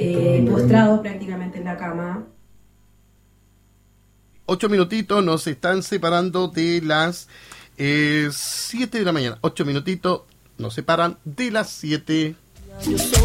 postrado prácticamente en la cama. 8 minutitos nos están separando de las 7 de la mañana. 8 minutitos nos separan de las 7.